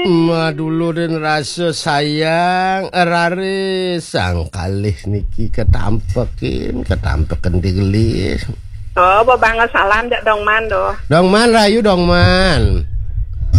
Dulu dan rasa sayang Rare sang kalih niki ketampekin digelis. Babang salam jak dong man do. Dong man rayu dong man.